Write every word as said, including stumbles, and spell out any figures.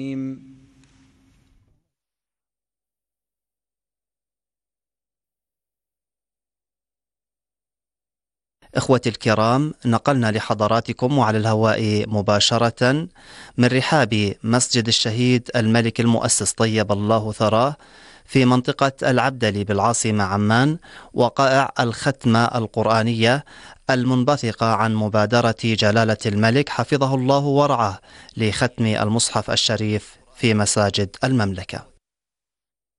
إخوتي الكرام، نقلنا لحضراتكم وعلى الهواء مباشرة من رحاب مسجد الشهيد الملك المؤسس طيب الله ثراه في منطقة العبدلي بالعاصمة عمان، وقائع الختمة القرآنية المنبثقة عن مبادرة جلالة الملك حفظه الله ورعاه لختم المصحف الشريف في مساجد المملكة.